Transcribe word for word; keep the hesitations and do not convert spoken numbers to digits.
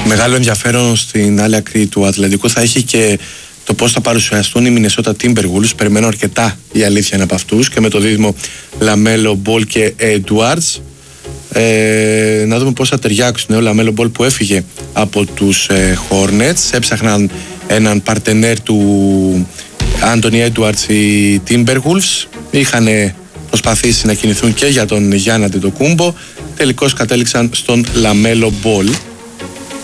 Μεγάλο ενδιαφέρον στην άλλη άκρη του Ατλαντικού θα έχει και το πώς θα παρουσιαστούν οι Minnesota Timberwolves. Περιμένω αρκετά, η αλήθεια είναι από αυτούς, και με το δίδυμο Λαμέλο Μπολ και Edwards. Ε, να δούμε πώς θα ταιριάξουν. Ο Λαμέλο Μπολ που έφυγε από τους ε, Hornets, έψαχναν έναν παρτενέρ του Anthony Edwards οι Timberwolves. Είχαν προσπαθήσει να κινηθούν και για τον Γιάννη Αντετοκούμπο. Τελικώς κατέληξαν στον Λαμέλο Μπολ.